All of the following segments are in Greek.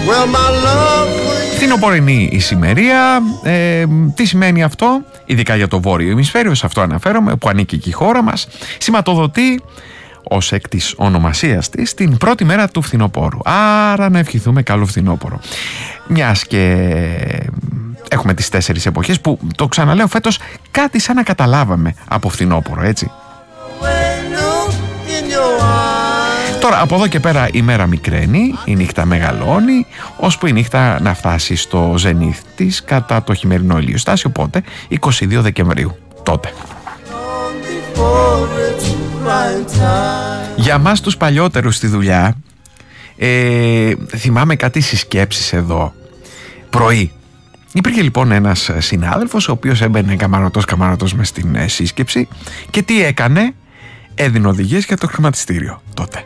Φθινοπορεινή ησημερία. Τι σημαίνει αυτό, ειδικά για το βόρειο ημισφαίριο, σε αυτό αναφέρομαι, που ανήκει και η χώρα μας. Σηματοδοτεί ως εκ της ονομασίας της την πρώτη μέρα του φθινοπόρου. Άρα να ευχηθούμε καλό φθινόπωρο. Μιας και έχουμε τις 4 εποχές που, το ξαναλέω, φέτος κάτι σαν να καταλάβαμε από φθινόπωρο, έτσι. Τώρα από εδώ και πέρα η μέρα μικραίνει, η νύχτα μεγαλώνει, ώσπου η νύχτα να φτάσει στο ζενίθ της κατά το χειμερινό ηλιοστάσιο, πότε 22 Δεκεμβρίου, τότε. Για μας τους παλιότερους στη δουλειά, θυμάμαι κάτι συσκέψεις εδώ, πρωί. Υπήρχε λοιπόν ένας συνάδελφος ο οποίος έμπαινε καμαρωτός μες στην σύσκεψη και τι έκανε, έδινε οδηγίες για το χρηματιστήριο τότε.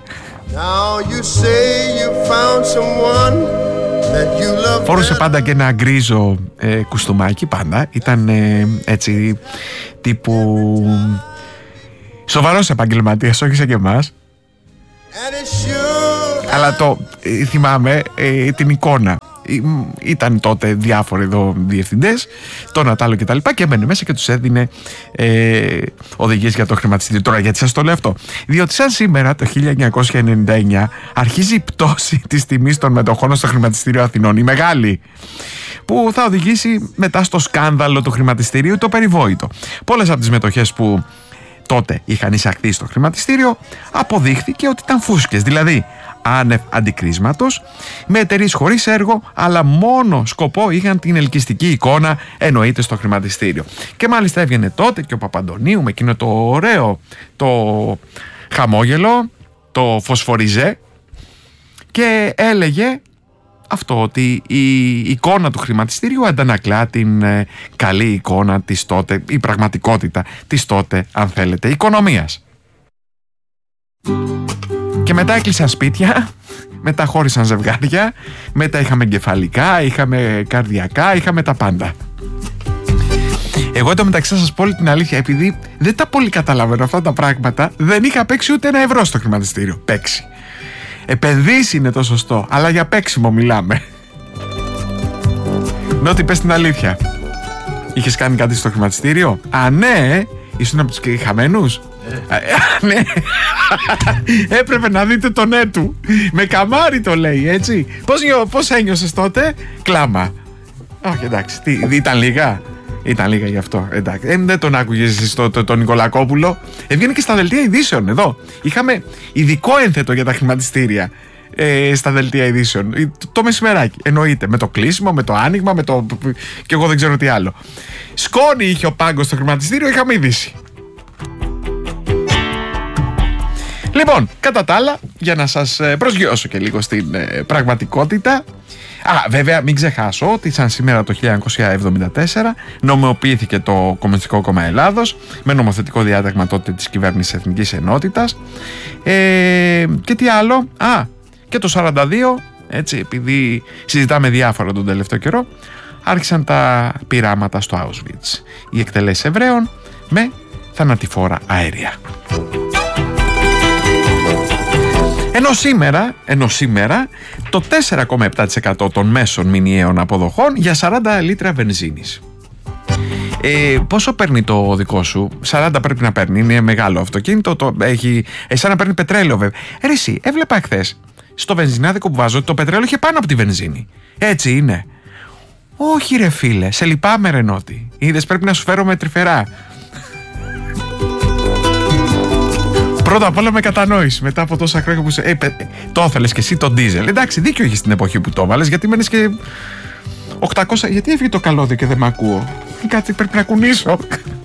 Φόρησε πάντα και ένα γκρίζο κουστούμάκι, πάντα. Ήταν έτσι τύπου σοβαρός επαγγελματίας, όχι σαν και εμάς. Αλλά θυμάμαι την εικόνα. Ήταν τότε διάφοροι εδώ διευθυντές, το Νατάλο και τα λοιπά, και έμπαινε μέσα και τους έδινε οδηγίες για το χρηματιστήριο. Τώρα γιατί σας το λέω αυτό? Διότι σαν σήμερα το 1999 αρχίζει η πτώση της τιμής των μετοχών στο χρηματιστήριο Αθηνών, η μεγάλη, που θα οδηγήσει μετά στο σκάνδαλο του χρηματιστηρίου το περιβόητο. Πολλές από τις μετοχές που τότε είχαν εισαχθεί στο χρηματιστήριο αποδείχθηκε ότι ήταν φούσκες, δηλαδή άνευ αντικρίσματος, με εταιρείες χωρίς έργο, αλλά μόνο σκοπό είχαν την ελκυστική εικόνα, εννοείται, στο χρηματιστήριο. Και μάλιστα έβγαινε τότε και ο Παπαντονίου με εκείνο το ωραίο το χαμόγελο, το φωσφοριζέ, και έλεγε αυτό, ότι η εικόνα του χρηματιστήριου αντανακλά την καλή εικόνα της τότε, η πραγματικότητα της τότε, αν θέλετε, οικονομίας. Και μετά έκλεισαν σπίτια, μετά χώρισαν ζευγάρια, μετά είχαμε εγκεφαλικά, είχαμε καρδιακά, είχαμε τα πάντα. Εγώ εντωμεταξύ θα σας πω όλη την αλήθεια, επειδή δεν τα πολύ καταλαβαίνω αυτά τα πράγματα, δεν είχα παίξει ούτε ένα ευρώ στο χρηματιστήριο. Παίξει. Επενδύσει είναι το σωστό, αλλά για παίξιμο μιλάμε. Νότι, πες την αλήθεια. Είχες κάνει κάτι στο χρηματιστήριο? Α, ναι, ήσουν από τους χαμένους. Ναι. Έπρεπε να δείτε το ναι του. Με καμάρι το λέει, έτσι. Πώς ένιωσες τότε? Κλάμα. Όχι, εντάξει, ήταν λίγα. Ήταν λίγα γι' αυτό. Εντάξει. Δεν τον άκουγες εσύ τον Νικολακόπουλο? Έβγαινε και στα δελτία ειδήσεων εδώ. Είχαμε ειδικό ένθετο για τα χρηματιστήρια στα δελτία ειδήσεων. Το μεσημεράκι. Εννοείται. Με το κλείσιμο, με το άνοιγμα, με το. Και εγώ δεν ξέρω τι άλλο. Σκόνη είχε ο πάγκος στο χρηματιστήριο, είχαμε ειδήσει. Λοιπόν, κατά τα άλλα, για να σας προσγειώσω και λίγο στην πραγματικότητα. Βέβαια, μην ξεχάσω ότι σαν σήμερα το 1974 νομιμοποιήθηκε το Κομμουνιστικό Κόμμα Ελλάδος με νομοθετικό διάταγμα τότε της κυβέρνησης Εθνικής Ενότητας. Και τι άλλο? Και το 42, έτσι, επειδή συζητάμε διάφορα τον τελευταίο καιρό, άρχισαν τα πειράματα στο Auschwitz. Οι εκτελέσεις Εβραίων με θανατηφόρα αέρια. Ενώ σήμερα το 4,7% των μέσων μηνιαίων αποδοχών για 40 λίτρα βενζίνης. Πόσο παίρνει το δικό σου? 40 πρέπει να παίρνει, είναι μεγάλο αυτοκίνητο, έχει, σαν να παίρνει πετρέλαιο βέβαια. Εσύ, έβλεπα χθες στο βενζινάδικο που βάζω ότι το πετρέλαιο είχε πάνω από τη βενζίνη. Έτσι είναι? Όχι ρε φίλε, σε λυπάμαι ρε Νότι. Είδες, πρέπει να σου φέρω με τρυφερά. Πρώτα απ' όλα με κατανόηση. Μετά από τόσα χρόνια που το ήθελες και εσύ το ντίζελ. Εντάξει, δίκιο έχεις την εποχή που το έβαλες, γιατί μένεις και 800. Γιατί έφυγε το καλώδιο και δεν με ακούω? Κάτι πρέπει να κουνήσω.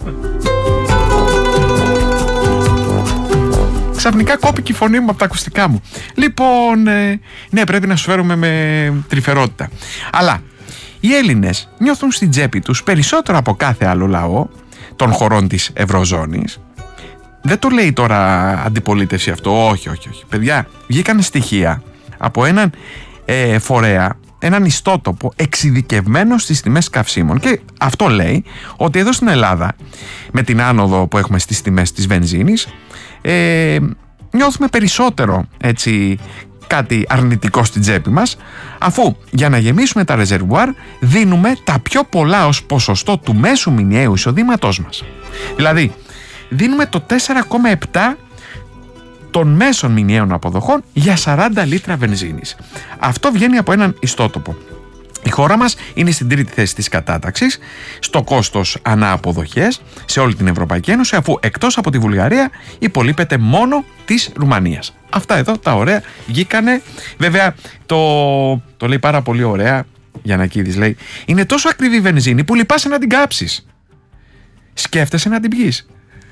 Ξαφνικά κόπηκε η φωνή μου από τα ακουστικά μου. Λοιπόν, ναι, πρέπει να σου φέρουμε με τρυφερότητα. Αλλά οι Έλληνες νιώθουν στην τσέπη τους περισσότερο από κάθε άλλο λαό των χωρών της Ευρωζώνης. Δεν το λέει τώρα αντιπολίτευση αυτό, όχι. Παιδιά, βγήκαν στοιχεία από έναν φορέα, έναν ιστότοπο εξειδικευμένο στις τιμές καυσίμων, και αυτό λέει ότι εδώ στην Ελλάδα, με την άνοδο που έχουμε στις τιμές της βενζίνης, νιώθουμε περισσότερο, έτσι, κάτι αρνητικό στην τσέπη μας, αφού για να γεμίσουμε τα ρεζερβουάρ δίνουμε τα πιο πολλά ως ποσοστό του μέσου μηνιαίου εισοδήματός μας. Δηλαδή, δίνουμε το 4,7 των μέσων μηνιαίων αποδοχών για 40 λίτρα βενζίνης. Αυτό βγαίνει από έναν ιστότοπο. Η χώρα μας είναι στην τρίτη θέση της κατάταξης στο κόστος ανά αποδοχές σε όλη την Ευρωπαϊκή Ένωση, αφού εκτός από τη Βουλγαρία υπολείπεται μόνο της Ρουμανίας. Αυτά εδώ τα ωραία βγήκανε. Βέβαια το λέει πάρα πολύ ωραία Γιαννακίδης, λέει: είναι τόσο ακριβή η βενζίνη που λυπάσαι να την κάψεις. Σκέφτεσαι να την πιείς.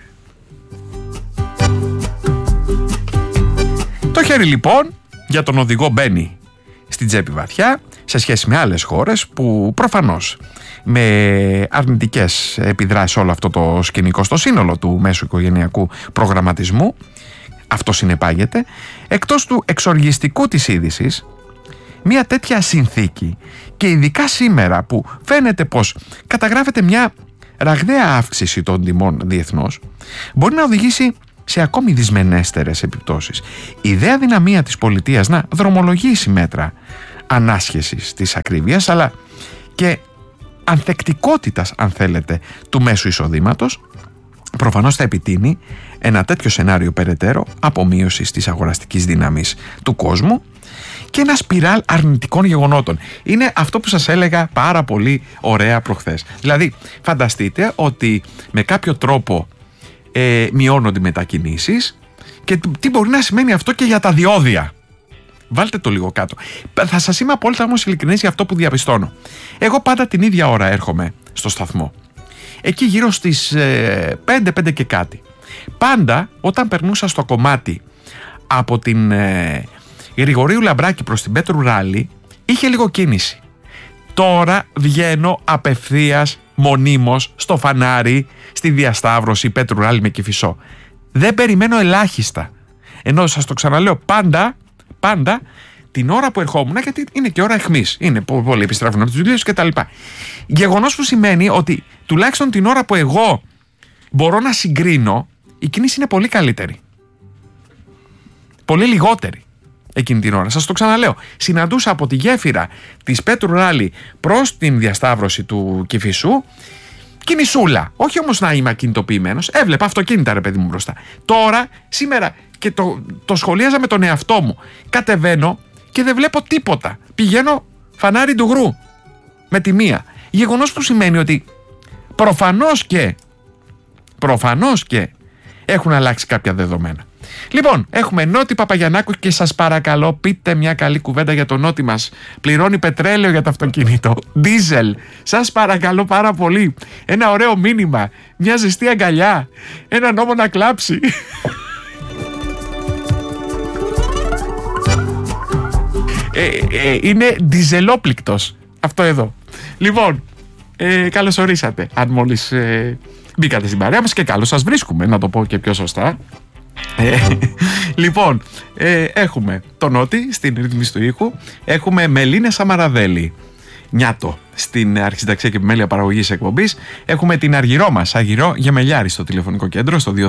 Το χέρι λοιπόν για τον οδηγό μπαίνει στην τσέπη βαθιά σε σχέση με άλλες χώρες που προφανώς με αρνητικές επιδράσεις όλο αυτό το σκηνικό στο σύνολο του μέσου οικογενειακού προγραμματισμού αυτό συνεπάγεται. Εκτός του εξοργιστικού της είδησης, μια τέτοια συνθήκη και ειδικά σήμερα που φαίνεται πως καταγράφεται μια ραγδαία αύξηση των τιμών διεθνώς, μπορεί να οδηγήσει σε ακόμη δυσμενέστερες επιπτώσεις. Η ιδέα δυναμία της πολιτείας να δρομολογήσει μέτρα ανάσχεσης της ακρίβειας, αλλά και ανθεκτικότητας, αν θέλετε, του μέσου εισοδήματος, προφανώς θα επιτείνει ένα τέτοιο σενάριο περαιτέρω απομείωσης της αγοραστικής δύναμης του κόσμου και ένα σπιράλ αρνητικών γεγονότων. Είναι αυτό που σας έλεγα πάρα πολύ ωραία προχθές. Δηλαδή, φανταστείτε ότι με κάποιο τρόπο μειώνονται οι μετακινήσεις και τι μπορεί να σημαίνει αυτό και για τα διόδια. Βάλτε το λίγο κάτω. Θα σας είμαι απόλυτα όμως ειλικρινής για αυτό που διαπιστώνω. Εγώ πάντα την ίδια ώρα έρχομαι στο σταθμό. Εκεί γύρω στις 5 και κάτι. Πάντα όταν περνούσα στο κομμάτι από την Γρηγορίου Λαμπράκη προς την Πέτρου Ράλη, είχε λίγο κίνηση. Τώρα βγαίνω απευθείας μονίμως στο φανάρι στη διασταύρωση Πέτρου Ράλη με Κηφισό. Δεν περιμένω ελάχιστα. Ενώ σας το ξαναλέω, πάντα την ώρα που ερχόμουν, γιατί είναι και ώρα αιχμής, είναι πολλοί επιστρέφουν από τους βιβλίους κτλ. Γεγονός που σημαίνει ότι τουλάχιστον την ώρα που εγώ μπορώ να συγκρίνω, η κίνηση είναι πολύ καλύτερη. Πολύ λιγότερη εκείνη την ώρα. Σας το ξαναλέω. Συναντούσα από τη γέφυρα της Πέτρου Ράλη προς την διασταύρωση του Κηφισού κινησούλα. Όχι όμως να είμαι ακινητοποιημένος. Έβλεπα αυτοκίνητα, ρε παιδί μου, μπροστά. Τώρα, σήμερα, και το σχολίαζα με τον εαυτό μου. Κατεβαίνω και δεν βλέπω τίποτα. Πηγαίνω φανάρι του γρου με τη μία. Γεγονός που σημαίνει ότι προφανώς και έχουν αλλάξει κάποια δεδομένα. Λοιπόν, έχουμε Νότι Παπαγιαννάκου και σας παρακαλώ πείτε μια καλή κουβέντα για τον Νότι μας. Πληρώνει πετρέλαιο για το αυτοκίνητο, ντίζελ. Σας παρακαλώ πάρα πολύ. Ένα ωραίο μήνυμα, μια ζεστή αγκαλιά, ένα νόμο να κλάψει. Είναι διζελόπληκτος αυτό εδώ. Λοιπόν, καλώς ορίσατε. Αν μόλις μπήκατε στην παρέα μας, και καλώς σας βρίσκουμε, να το πω και πιο σωστά. Λοιπόν, έχουμε τον Νότι στην ρύθμιση του ήχου. Έχουμε Μελίνε Σαμαραδέλη Νιάτο στην αρχισυνταξία και επιμέλεια παραγωγής εκπομπής. Έχουμε την Αργυρό μας, Αγυρό Γεμελιάρη, στο τηλεφωνικό κέντρο, στο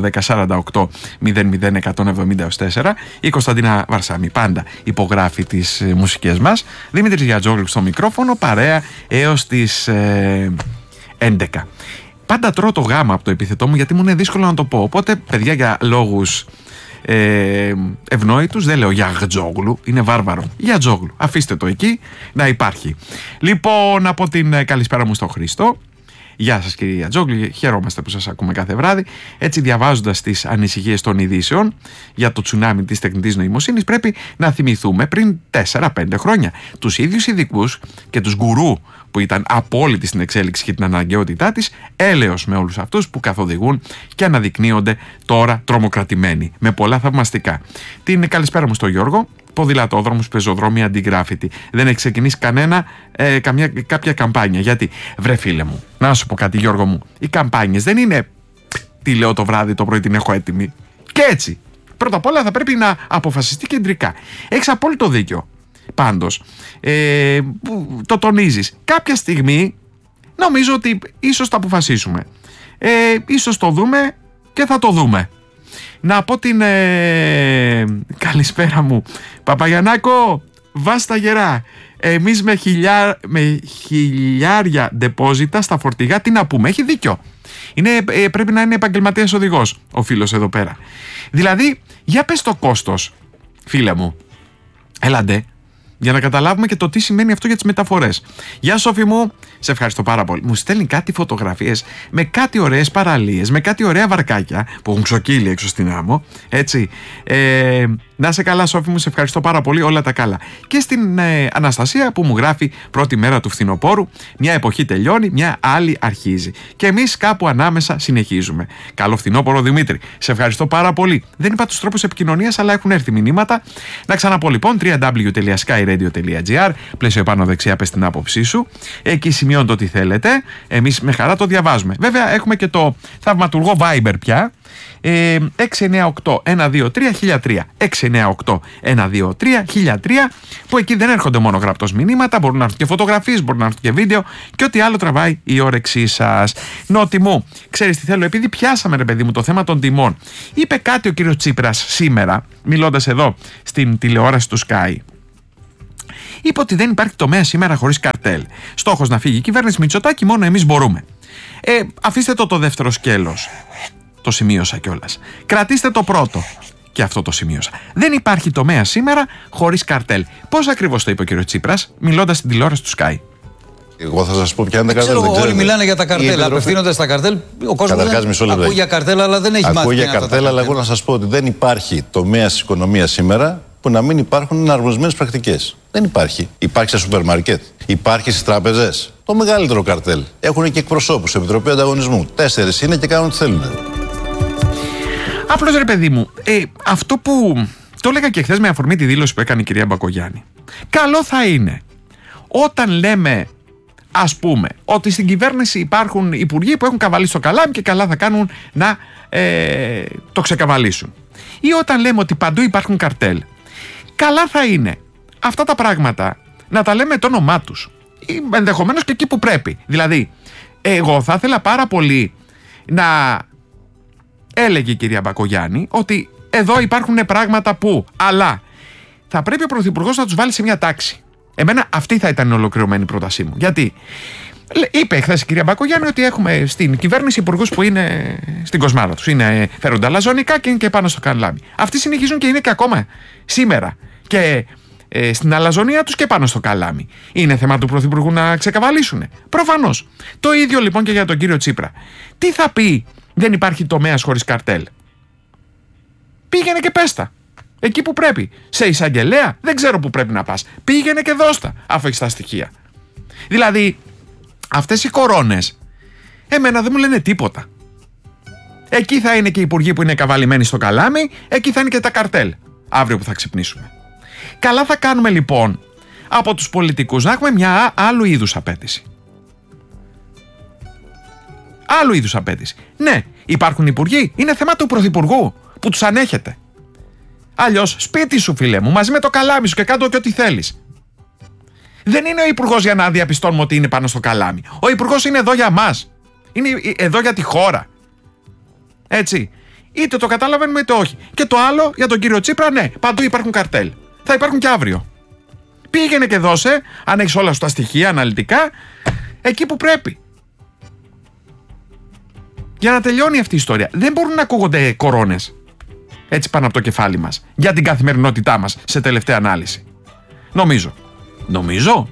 210-48-00-174. Η Κωνσταντίνα Βαρσάμι πάντα υπογράφει τις μουσικές μας. Δημήτρης Γιατζόγλου στο μικρόφωνο, παρέα έως τις 11. Πάντα τρώω το γάμα από το επίθετό μου, γιατί μου είναι δύσκολο να το πω. Οπότε, παιδιά, για λόγους ευνόητους, δεν λέω Γιατζόγλου, είναι βάρβαρο. Γιατζόγλου, αφήστε το εκεί να υπάρχει. Λοιπόν, από την καλησπέρα μου στον Χρήστο. Γεια σας, κύριε Γιατζόγλου, χαιρόμαστε που σας ακούμε κάθε βράδυ. Έτσι, διαβάζοντας τις ανησυχίες των ειδήσεων για το τσουνάμι της τεχνητής νοημοσύνης, πρέπει να θυμηθούμε πριν 4-5 χρόνια τους ίδιους ειδικούς και τους γκουρού που ήταν απόλυτοι στην εξέλιξη και την αναγκαιότητά της, έλεος με όλους αυτούς που καθοδηγούν και αναδεικνύονται τώρα τρομοκρατημένοι, με πολλά θαυμαστικά. Την καλησπέρα μου στον Γιώργο. Ποδηλατόδρομους, πεζοδρόμια, αντιγράφητη. Δεν έχει ξεκινήσει κάποια καμπάνια. Γιατί, βρε φίλε μου, να σου πω κάτι, Γιώργο μου, οι καμπάνιες δεν είναι τι λέω το βράδυ, το πρωί την έχω έτοιμη. Και έτσι, πρώτα απ' όλα θα πρέπει να αποφασιστεί κεντρικά. Έχεις απόλυτο δίκιο. Πάντως, το τονίζεις. Κάποια στιγμή νομίζω ότι ίσως τα αποφασίσουμε. Ίσως το δούμε και θα το δούμε. Να πω την καλησπέρα μου. Παπαγιαννάκο, βάστα γερά. Εμείς με χιλιάρια ντεπόζιτα στα φορτηγά, τι να πούμε, έχει δίκιο. Πρέπει να είναι επαγγελματίας οδηγός ο φίλος εδώ πέρα. Δηλαδή, για πες το κόστος, φίλε μου. Έλαντε, για να καταλάβουμε και το τι σημαίνει αυτό για τις μεταφορές. Γεια Σόφη μου, σε ευχαριστώ πάρα πολύ. Μου στέλνει κάτι φωτογραφίες με κάτι ωραίες παραλίες, με κάτι ωραία βαρκάκια που έχουν ξοκύλει έξω στην άμμο. Έτσι. Να σε καλά Σόφη μου, σε ευχαριστώ πάρα πολύ, όλα τα καλά. Και στην Αναστασία που μου γράφει πρώτη μέρα του φθινοπόρου, μια εποχή τελειώνει, μια άλλη αρχίζει. Και εμείς κάπου ανάμεσα συνεχίζουμε. Καλό φθινόπωρο Δημήτρη, σε ευχαριστώ πάρα πολύ. Δεν είπα τους τρόπους επικοινωνίας, αλλά έχουν έρθει μηνύματα. Να ξαναπώ λοιπόν, www.skyradio.gr, πλαίσιο επάνω δεξιά, πες την άποψή σου. Εκεί σημειώνω το τι θέλετε. Εμείς με χαρά το διαβάζουμε. Βέβαια, έχουμε και το θαυματουργό Viber πια. 698-123-1003 698-123-1003, που εκεί δεν έρχονται μόνο γραπτός μηνύματα, μπορούν να έρθουν και φωτογραφίες, μπορούν να έρθουν και βίντεο και ό,τι άλλο τραβάει η όρεξή σας. Νότι μου, ξέρεις τι θέλω, επειδή πιάσαμε ρε παιδί μου το θέμα των τιμών, είπε κάτι ο κύριος Τσίπρας σήμερα, μιλώντας εδώ στην τηλεόραση του Sky. Είπε ότι δεν υπάρχει τομέα σήμερα χωρίς καρτέλ. Στόχος να φύγει η κυβέρνηση Μητσοτάκη, μόνο εμείς μπορούμε. Αφήστε το δεύτερο σκέλος. Το σημείωσα κιόλας. Κρατήστε το πρώτο. Και αυτό το σημείωσα. Δεν υπάρχει τομέα σήμερα χωρίς καρτέλ. Πώς ακριβώς το είπε ο κ. Τσίπρας, μιλώντας στην τηλεόραση του Sky? Εγώ θα σας πω ποια είναι τα καρτέλ. Όλοι μιλάνε για τα καρτέλ. Απευθύνονται στα καρτέλ. Ο κόσμος ακούει για καρτέλ, αλλά δεν έχει μάθει. Ακούει για καρτέλ, αλλά εγώ να σας πω ότι δεν υπάρχει τομέα της οικονομίας σήμερα που να μην υπάρχουν εναρμονισμένες πρακτικές. Δεν υπάρχει. Υπάρχει στα σούπερ μάρκετ. Υπάρχει στις τράπεζες. Το μεγαλύτερο καρτέλ. Έχουν και εκπροσώπους, Επιτροπή Ανταγωνισμού. 4 είναι και κάνουν ό,τι θέλουν. Απλώς ρε παιδί μου, αυτό που το έλεγα και χθες με αφορμή τη δήλωση που έκανε η κυρία Μπακογιάννη. Καλό θα είναι όταν λέμε, ας πούμε, ότι στην κυβέρνηση υπάρχουν υπουργοί που έχουν καβαλήσει το καλάμι και καλά θα κάνουν να το ξεκαβαλήσουν. Ή όταν λέμε ότι παντού υπάρχουν καρτέλ. Καλά θα είναι αυτά τα πράγματα να τα λέμε το όνομά τους. Ή ενδεχομένως και εκεί που πρέπει. Δηλαδή, εγώ θα ήθελα πάρα πολύ να έλεγε η κυρία Μπακογιάννη ότι εδώ υπάρχουν πράγματα που, αλλά θα πρέπει ο Πρωθυπουργός να τους βάλει σε μια τάξη. Εμένα αυτή θα ήταν η ολοκληρωμένη πρότασή μου. Γιατί είπε χθες η κυρία Μπακογιάννη ότι έχουμε στην κυβέρνηση υπουργούς που είναι στην κοσμάρα τους. Φέρονται αλαζονικά και είναι και πάνω στο καλάμι. Αυτοί συνεχίζουν και είναι και ακόμα σήμερα και στην αλαζονία τους και πάνω στο καλάμι. Είναι θέμα του Πρωθυπουργού να ξεκαβαλήσουν. Προφανώς. Το ίδιο λοιπόν και για τον κύριο Τσίπρα. Τι θα πει δεν υπάρχει τομέας χωρίς καρτέλ? Πήγαινε και πέστα. Εκεί που πρέπει. Σε εισαγγελέα, δεν ξέρω που πρέπει να πας. Πήγαινε και δώστα, αφού έχεις τα στοιχεία. Δηλαδή, αυτές οι κορώνες, εμένα δεν μου λένε τίποτα. Εκεί θα είναι και οι υπουργοί που είναι καβαλημένοι στο καλάμι, εκεί θα είναι και τα καρτέλ. Αύριο που θα ξυπνήσουμε. Καλά θα κάνουμε λοιπόν από τους πολιτικούς να έχουμε μια άλλου είδους απέτηση. Άλλου είδους απέτηση. Ναι, υπάρχουν υπουργοί, είναι θέμα του Πρωθυπουργού που τους ανέχεται. Αλλιώς σπίτι σου φίλε μου, μαζί με το καλάμι σου και κάτω και ό,τι θέλεις. Δεν είναι ο υπουργός για να διαπιστώνουμε ότι είναι πάνω στο καλάμι. Ο υπουργός είναι εδώ για μας. Είναι εδώ για τη χώρα. Έτσι. Είτε το καταλαβαίνουμε είτε όχι. Και το άλλο για τον κύριο Τσίπρα, ναι, παντού υπάρχουν καρτέλ. Θα υπάρχουν και αύριο. Πήγαινε και δώσε, αν έχεις όλα σου τα στοιχεία αναλυτικά, εκεί που πρέπει. Για να τελειώνει αυτή η ιστορία. Δεν μπορούν να ακούγονται κορώνες έτσι πάνω από το κεφάλι μας για την καθημερινότητά μας σε τελευταία ανάλυση. Νομίζω.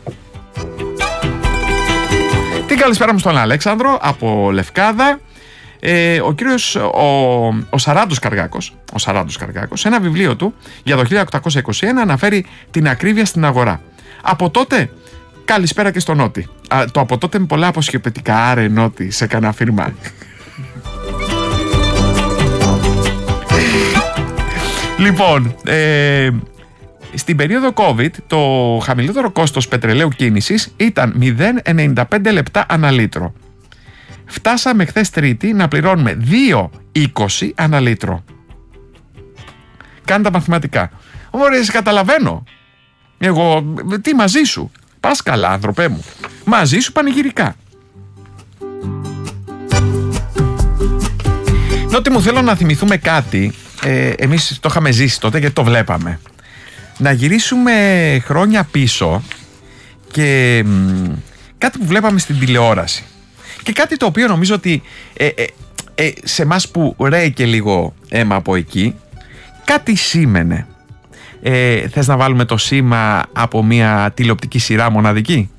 Την καλησπέρα μου στον Αλέξανδρο από Λευκάδα. Ο κύριος ο Σαράντος Καργάκος, σε ένα βιβλίο του για το 1821 αναφέρει την ακρίβεια στην αγορά. Από τότε, καλησπέρα και στο Νότι. Το από τότε με πολλά αποσιωπητικά, άρε Νότι, σε κανένα φίρμα. Λοιπόν, στην περίοδο COVID το χαμηλότερο κόστος πετρελαίου κίνησης ήταν 0,95 λεπτά ανά λίτρο. Φτάσαμε χθες Τρίτη να πληρώνουμε 2,20 ανά λίτρο. Κάνε τα μαθηματικά. Ωραία, σε καταλαβαίνω. Εγώ, τι μαζί σου. Πας καλά, άνθρωπέ μου. Μαζί σου πανηγυρικά. Παναγιώτη μου, θέλω να θυμηθούμε κάτι. Εμείς το είχαμε ζήσει τότε γιατί το βλέπαμε. Να γυρίσουμε χρόνια πίσω και κάτι που βλέπαμε στην τηλεόραση. Και κάτι το οποίο νομίζω ότι σε εμάς που ρέει και λίγο αίμα από εκεί, κάτι σήμαινε. Θες να βάλουμε το σήμα από μια τηλεοπτική σειρά μοναδική?